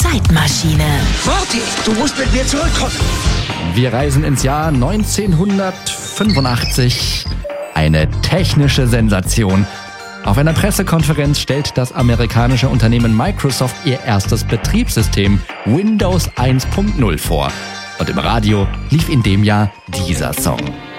Zeitmaschine. Marty, du musst mit mir zurückkommen. Wir reisen ins Jahr 1985. Eine technische Sensation. Auf einer Pressekonferenz stellt das amerikanische Unternehmen Microsoft ihr erstes Betriebssystem Windows 1.0 vor. Und im Radio lief in dem Jahr dieser Song.